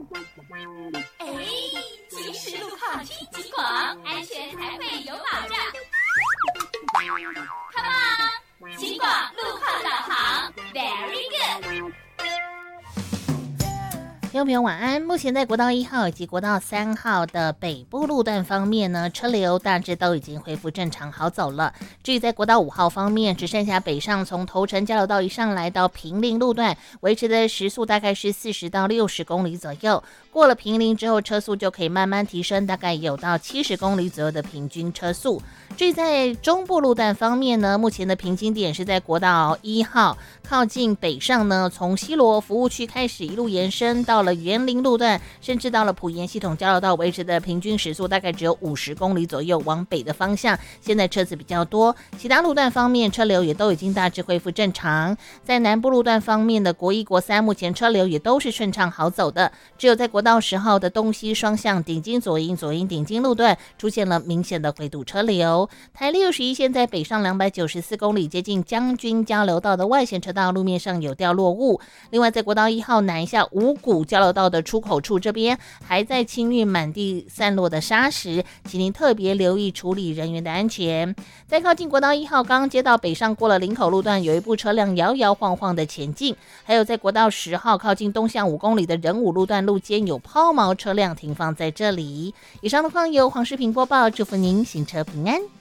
哎，行驶路况听警广，安全才会有保障。Come on， 警广路况导航 ，Very good。 听众朋友晚安。目前在国道1号以及国道3号的北部路段方面呢，车流大致都已经恢复正常好走了。至于在国道5号方面，只剩下北上从头城交流道一上来到平林路段，维持的时速大概是40到60公里左右。过了平林之后，车速就可以慢慢提升，大概有到70公里左右的平均车速。至于在中部路段方面呢，目前的瓶颈点是在国道1号靠近北上呢，从西螺服务区开始一路延伸到了园林路段，甚至到了埔盐系统交流道，维持的平均时速大概只有50公里左右，往北的方向现在车子比较多。其他路段方面车流也都已经大致恢复正常。在南部路段方面的国1、国3目前车流也都是顺畅好走的，只有在国道10号的东西双向顶金左营顶金路段出现了明显的回堵车流。台61线在北上294公里接近将军交流道的外线车道路面上有掉落物。另外在国道1号南下五股交流道的出口处这边还在清运满地散落的砂石，请您特别留意处理人员的安全。在靠近国道1号刚接到北上过了林口路段，有一部车辆摇摇晃晃的前进。还有在国道10号靠近东向5公里的仁武路段路肩有抛锚车辆停放在这里。以上的况由黄世平播报，祝福您行车平安。